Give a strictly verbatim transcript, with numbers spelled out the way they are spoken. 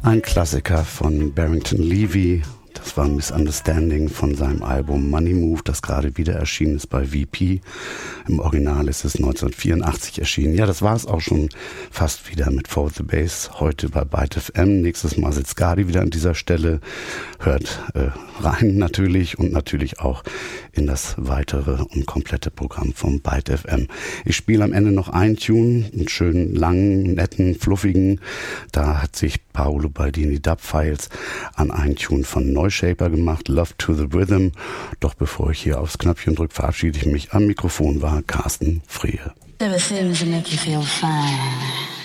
Ein Klassiker von Barrington Levy. Das war Misunderstanding von seinem Album Money Move, das gerade wieder erschienen ist bei V P. Im Original ist es neunzehnhundertvierundachtzig erschienen. Ja, das war es auch schon fast wieder mit For the Bass. Heute bei Byte F M. Nächstes Mal sitzt Gadi wieder an dieser Stelle. Hört äh, rein natürlich und natürlich auch in das weitere und komplette Programm vom Byte F M. Ich spiele am Ende noch einen Tune, einen schönen, langen, netten, fluffigen. Da hat sich Paolo Baldini Dub Files an einen Tune von Neushaper gemacht, Love to the Rhythm. Doch bevor ich hier aufs Knöpfchen drücke, verabschiede ich mich. Am Mikrofon war Carsten Frehe. There are things that make you feel fine.